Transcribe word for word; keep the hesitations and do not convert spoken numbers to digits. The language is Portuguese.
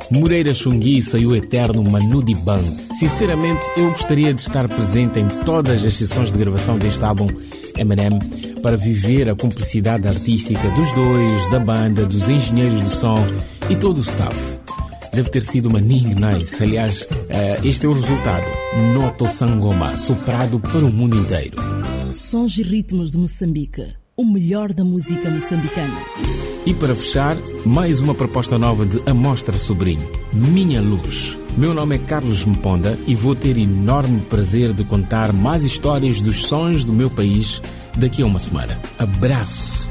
Moreira Xunguissa e o eterno Manu Diban. Sinceramente, eu gostaria de estar presente em todas as sessões de gravação deste álbum Eminem para viver a cumplicidade artística dos dois, da banda, dos engenheiros de som e todo o staff. Deve ter sido uma Ning Nice. Aliás, este é o resultado. Noto Sangoma, soprado para o mundo inteiro. Sons e ritmos de Moçambique. O melhor da música moçambicana. E para fechar, mais uma proposta nova de Amostra Sobrinho, Minha Luz. Meu nome é Carlos Mponda e vou ter enorme prazer de contar mais histórias dos sons do meu país daqui a uma semana. Abraço!